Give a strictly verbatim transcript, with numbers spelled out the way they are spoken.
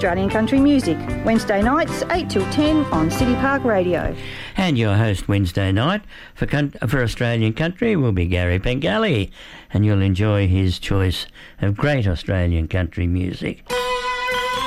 Australian country music. Wednesday nights, eight till ten on City Park Radio. And your host Wednesday night for for Australian country will be Gary Pengelly, and you'll enjoy his choice of great Australian country music.